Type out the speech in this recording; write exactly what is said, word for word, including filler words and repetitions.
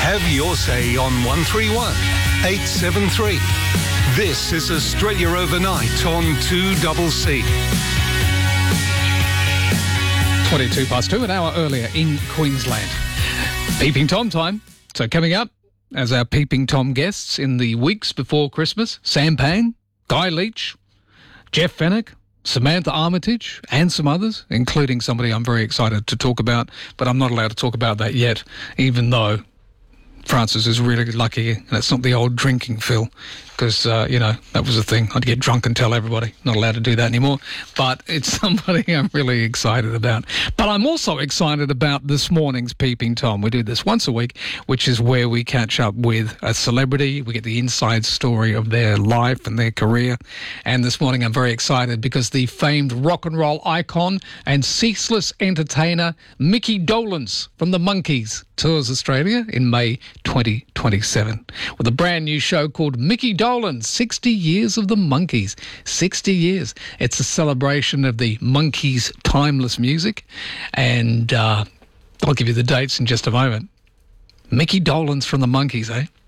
Have your say on one three one, eight seven three. This is Australia Overnight on two C C. twenty-two past two, an hour earlier in Queensland. Peeping Tom time. So coming up as our Peeping Tom guests in the weeks before Christmas, Sam Payne, Guy Leach, Jeff Fenwick, Samantha Armitage, and some others, including somebody I'm very excited to talk about, but I'm not allowed to talk about that yet, even though Francis is really lucky, and it's not the old drinking Phil, because, uh, you know, that was a thing. I'd get drunk and tell everybody. Not allowed to do that anymore. But it's somebody I'm really excited about. But I'm also excited about this morning's Peeping Tom. We do this once a week, which is where we catch up with a celebrity. We get the inside story of their life and their career. And this morning I'm very excited because the famed rock and roll icon and ceaseless entertainer Micky Dolenz from the Monkees tours Australia in May twenty twenty-seven with a brand new show called Micky Dolenz, sixty years of the Monkees. sixty years. It's a celebration of the Monkees' timeless music. And uh, I'll give you the dates in just a moment. Micky Dolenz from the Monkees, eh?